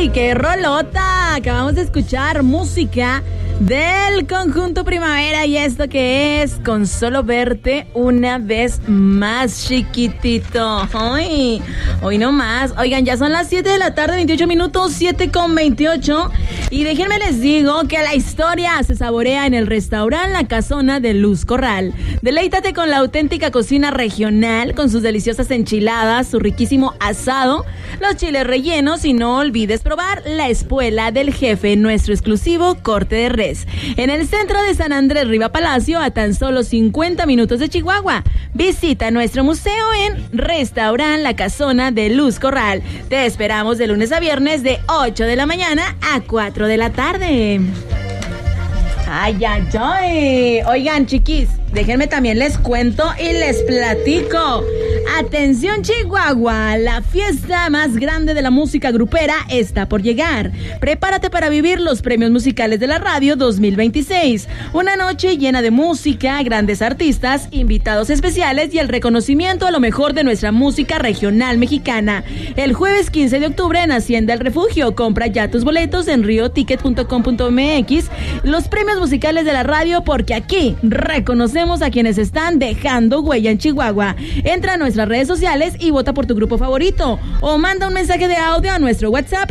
¡Ay, qué rolota! Acabamos de escuchar música del Conjunto Primavera y esto que es Con Solo Verte Una Vez Más, chiquitito. ¡Ay! Hoy no más. Oigan, ya son las 7 de la tarde, 28 minutos, 7:28. Y déjenme les digo que la historia se saborea en el restaurante La Casona de Luz Corral. Deleítate con la auténtica cocina regional, con sus deliciosas enchiladas, su riquísimo asado, los chiles rellenos y no olvides probar la espuela del jefe, nuestro exclusivo corte de res. En el centro de San Andrés Riva Palacio, a tan solo 50 minutos de Chihuahua. Visita nuestro museo en Restaurant La Casona de Luz Corral. Te esperamos de lunes a viernes de 8 de la mañana a 4 de la tarde. ¡Ay, ay, ay! Oigan, chiquis, déjenme también les cuento y les platico. Atención, Chihuahua, la fiesta más grande de la música grupera está por llegar. Prepárate para vivir los premios musicales de la radio 2026. Una noche llena de música, grandes artistas, invitados especiales y el reconocimiento a lo mejor de nuestra música regional mexicana. El jueves 15 de octubre en Hacienda El Refugio. Compra ya tus boletos en rioticket.com.mx. Los premios musicales de la radio, porque aquí reconocemos a quienes están dejando huella en Chihuahua. Entra a nuestras redes sociales y vota por tu grupo favorito o manda un mensaje de audio a nuestro WhatsApp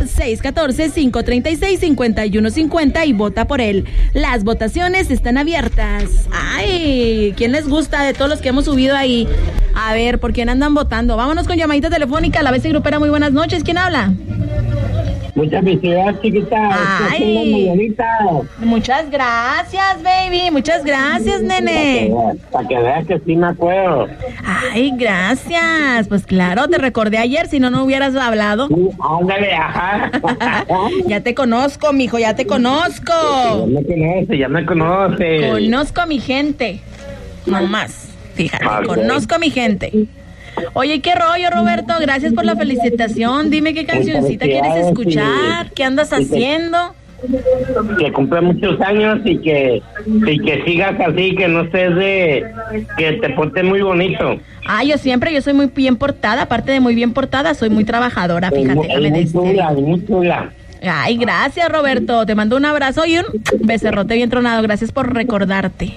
614-536-5150 y vota por él. Las votaciones están abiertas. Ay, ¿quién les gusta de todos los que hemos subido ahí? A ver, ¿por quién andan votando? Vámonos con llamadita telefónica. La Bestia Grupera, muy buenas noches. ¿Quién habla? Muchas felicidades, chiquita. Ay, muchas gracias, baby. Muchas gracias, nene. Para que veas que sí me acuerdo. Ay, gracias. Pues claro, te recordé ayer, si no, no hubieras hablado. Sí, ándale, ajá. Ya te conozco, mijo, ya te conozco. Ya me conoce. Conozco a mi gente. No más. Fíjate, conozco a mi gente. Oye, ¿qué rollo, Roberto? Gracias por la felicitación. Dime qué cancioncita quieres escuchar, qué andas haciendo. Que cumple muchos años y que sigas así, que no estés que te portes muy bonito. Ah, yo soy muy bien portada, aparte de muy bien portada, soy muy trabajadora, fíjate. Muy chula. Ay, gracias, Roberto. Te mando un abrazo y un becerrote bien tronado. Gracias por recordarte.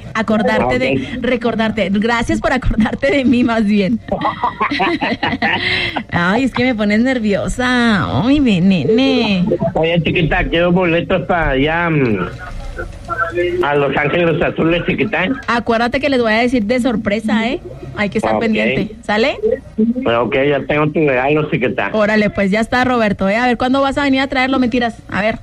Gracias por acordarte de mí, más bien. Ay, es que me pones nerviosa. Ay, mi nene. Oye, chiquita, quiero boletos para allá a Los Ángeles Azules, chiquita. Acuérdate que les voy a decir de sorpresa, ¿eh? Hay que estar pendiente. ¿Sale? Ok, ya tengo tu regalo, chiquita. Órale, pues ya está, Roberto. A ver, ¿cuándo vas a venir a traerlo? Mentiras. A ver.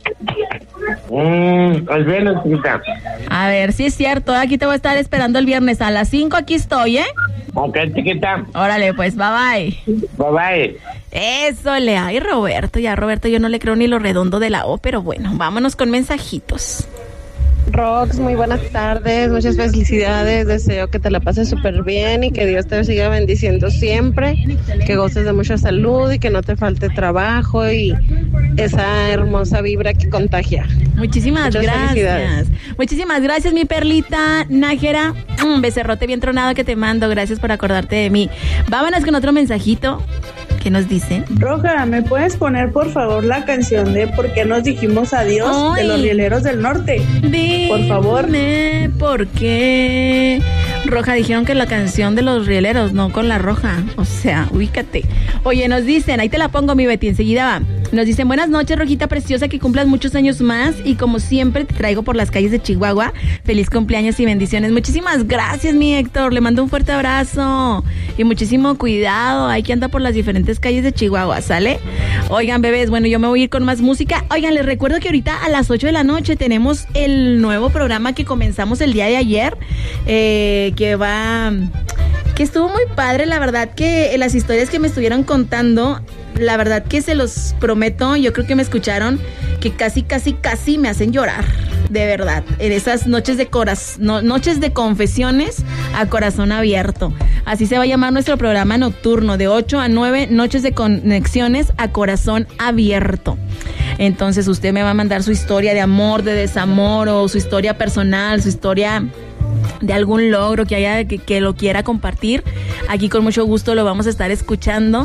El viernes, chiquita. A ver, sí es cierto. Aquí te voy a estar esperando el viernes a las 5. Aquí estoy, ¿eh? Ok, chiquita. Órale, pues, bye bye. Bye bye. Eso le hay, Roberto. Ya, Roberto, yo no le creo ni lo redondo de la O, pero bueno, vámonos con mensajitos. Rox, muy buenas tardes, muchas felicidades, deseo que te la pases súper bien y que Dios te siga bendiciendo siempre, que goces de mucha salud y que no te falte trabajo y esa hermosa vibra que contagia. Muchísimas gracias. Muchísimas gracias, mi perlita Nájera. Un becerrote bien tronado que te mando, gracias por acordarte de mí. Vámonos con otro mensajito. ¿Qué nos dicen? Roja, ¿me puedes poner por favor la canción de ¿Por qué nos dijimos adiós? Ay, de los Rieleros del Norte? Por favor. ¿Por qué? Roja, dijeron que la canción de los Rieleros, no con la Roja. O sea, ubícate. Oye, nos dicen, ahí te la pongo, mi Betty, enseguida va. Nos dicen, buenas noches, Rojita preciosa, que cumplas muchos años más y como siempre te traigo por las calles de Chihuahua. Feliz cumpleaños y bendiciones. Muchísimas gracias, mi Héctor. Le mando un fuerte abrazo y muchísimo cuidado. Hay que andar por las diferentes calles de Chihuahua, ¿sale? Oigan, bebés, bueno, yo me voy a ir con más música. Oigan, les recuerdo que ahorita a las 8 de la noche tenemos el nuevo programa que comenzamos el día de ayer, que estuvo muy padre, la verdad que las historias que me estuvieron contando, la verdad que se los prometo, yo creo que me escucharon, que casi me hacen llorar, de verdad, en esas noches de noches de confesiones a corazón abierto. Así se va a llamar nuestro programa nocturno, de 8 a 9, noches de conexiones a corazón abierto. Entonces usted me va a mandar su historia de amor, de desamor, o su historia personal, su historia de algún logro que lo quiera compartir. Aquí con mucho gusto lo vamos a estar escuchando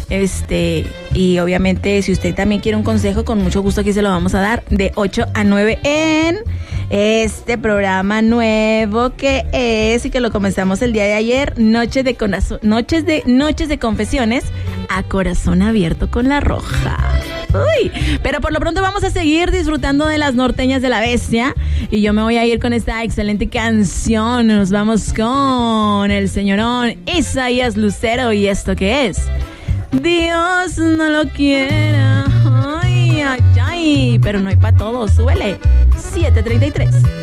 Y obviamente si usted también quiere un consejo, con mucho gusto aquí se lo vamos a dar de 8 a 9 en este programa nuevo que es y que lo comenzamos el día de ayer, noches de confesiones a corazón abierto con La Roja. Uy, pero por lo pronto vamos a seguir disfrutando de las norteñas de la bestia y yo me voy a ir con esta excelente canción. Nos vamos con el señorón Isaías Lucero y esto que es Dios no lo quiera. Ay, ay, ay, pero no hay para todos. Súbele. 7:33.